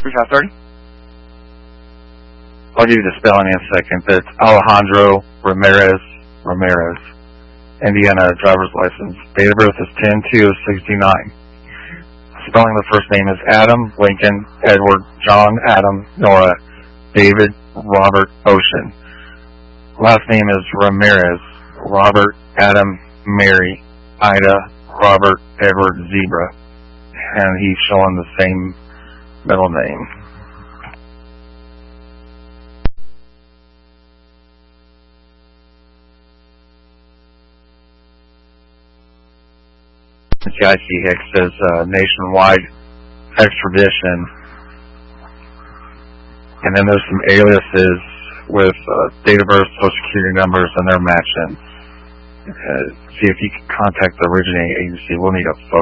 3530. I'll give you the spelling in a second. It's Alejandro Ramirez. Indiana driver's license. Date of birth is 10/2/69. Spelling of the first name is Adam, Lincoln, Edward, John, Adam, Nora, David, Robert, Ocean. Last name is Ramirez, Robert, Adam, Mary, Ida, Robert, Edward, Zebra. And he's showing the same middle name. CIC Hicks says nationwide extradition. And then there's some aliases with date of birth, social security numbers, and they're matching. See if you can contact the originating agency. We'll need a photo.